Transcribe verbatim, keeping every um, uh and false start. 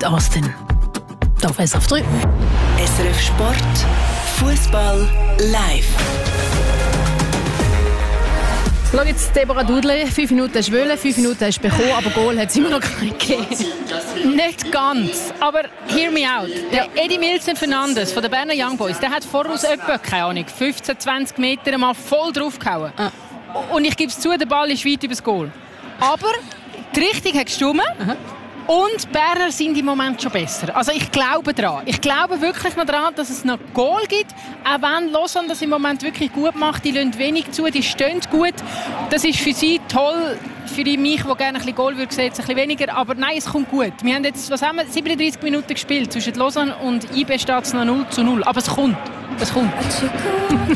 Austin. Hier auf S R F drei. S R F Sport, Fußball live. Schau jetzt, Deborah Dudley, fünf Minuten hast du wollen, fünf Minuten hast du bekommen, aber Goal hat es immer noch nicht gegeben. Nicht ganz, aber hear me out. Der Eddie Milson Fernandes von den Berner Young Boys, der hat voraus etwa, keine Ahnung, fünfzehn, zwanzig Meter mal voll draufgehauen. Ah. Und ich gebe es zu, der Ball ist weit über das Goal. Aber die Richtung hat gestimmt. Aha. Und die Berner sind im Moment schon besser. Also ich glaube daran. Ich glaube wirklich noch daran, dass es noch Goal gibt. Auch wenn Lausanne das im Moment wirklich gut macht. Die lassen wenig zu, die stehen gut. Das ist für sie toll. Für mich, der gerne ein bisschen Goal würde, sieht es ein bisschen weniger. Aber nein, es kommt gut. Wir haben jetzt, was haben wir, siebenunddreißig Minuten gespielt. Zwischen Lausanne und I B steht es noch null zu null. Aber es kommt. Es kommt.